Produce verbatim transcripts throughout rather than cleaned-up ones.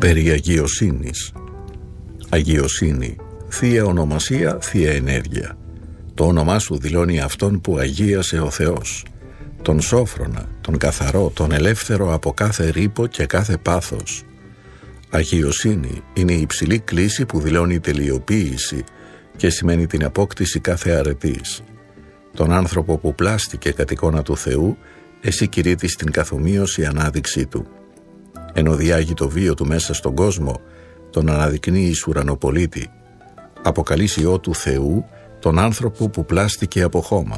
Περί αγιοσύνης. Αγιοσύνη, θεία ονομασία, θεία ενέργεια. Το όνομά σου δηλώνει αυτόν που αγίασε ο Θεός, τον σόφρονα, τον καθαρό, τον ελεύθερο από κάθε ρύπο και κάθε πάθος. Αγιοσύνη είναι η υψηλή κλίση που δηλώνει τελειοποίηση και σημαίνει την απόκτηση κάθε αρετής. Τον άνθρωπο που πλάστηκε κατ' εικόνα του Θεού, εσύ κηρύττεις την καθομοίωση ανάδειξή του. Ενώ διάγει το βίο του μέσα στον κόσμο, τον αναδεικνύεις ουρανοπολίτη. Αποκαλείς ιό του Θεού τον άνθρωπο που πλάστηκε από χώμα.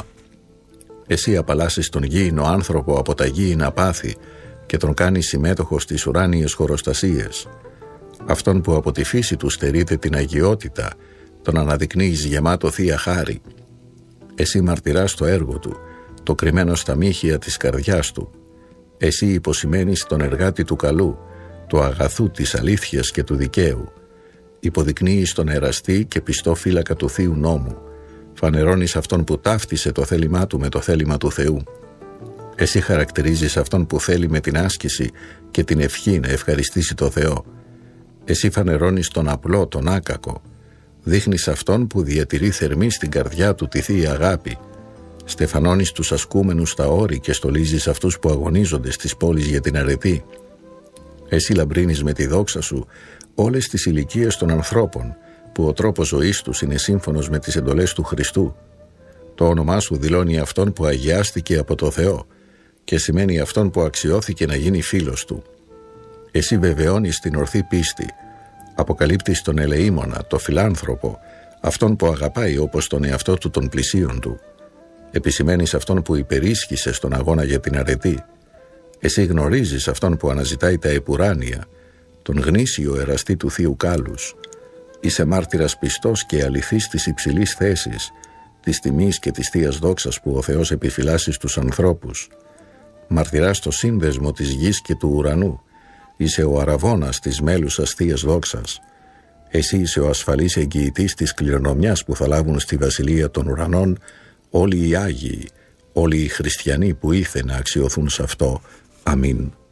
Εσύ απαλλάσσεις τον γήινο άνθρωπο από τα γήινα πάθη και τον κάνεις συμμέτοχο στις ουράνιες χωροστασίες. Αυτόν που από τη φύση του στερείται την αγιότητα, τον αναδεικνύεις γεμάτο θεία χάρη. Εσύ μαρτυράς το έργο του, το κρυμμένο στα μύχια της καρδιάς του. Εσύ υποσημαίνεις τον εργάτη του καλού, του αγαθού, της αλήθειας και του δικαίου. Υποδεικνύεις τον εραστή και πιστό φύλακα του Θείου νόμου. Φανερώνεις αυτόν που ταύτισε το θέλημά του με το θέλημα του Θεού. Εσύ χαρακτηρίζεις αυτόν που θέλει με την άσκηση και την ευχή να ευχαριστήσει το Θεό. Εσύ φανερώνεις τον απλό, τον άκακο. Δείχνεις αυτόν που διατηρεί θερμή στην καρδιά του τη θεία αγάπη. Στεφανώνεις τους ασκούμενους στα όρη και στολίζεις αυτούς που αγωνίζονται στις πόλεις για την αρετή. Εσύ λαμπρύνεις με τη δόξα σου όλες τις ηλικίες των ανθρώπων, που ο τρόπος ζωής τους είναι σύμφωνος με τις εντολές του Χριστού. Το όνομά σου δηλώνει αυτόν που αγιάστηκε από το Θεό και σημαίνει αυτόν που αξιώθηκε να γίνει φίλος του. Εσύ βεβαιώνεις την ορθή πίστη, αποκαλύπτεις τον ελεήμονα, το φιλάνθρωπο, αυτόν που αγαπάει όπως τον εαυτό του των πλησίων του. Επισημαίνεις αυτόν που υπερίσχυσε στον αγώνα για την αρετή. Εσύ γνωρίζεις αυτόν που αναζητάει τα επουράνια, τον γνήσιο εραστή του Θείου κάλους. Είσαι μάρτυρας πιστός και αληθής της υψηλής θέσης, της τιμής και της θείας δόξας που ο Θεός επιφυλάσσει στους ανθρώπους. Μαρτυράς το σύνδεσμο της γης και του ουρανού. Είσαι ο αραβώνας της μέλουσας θείας δόξας. Εσύ είσαι ο ασφαλής εγγυητής της κληρονομιάς που θα λάβουν στη βασιλεία των ουρανών όλοι οι Άγιοι, όλοι οι χριστιανοί που ήρθε να αξιωθούν σε αυτό. Αμήν.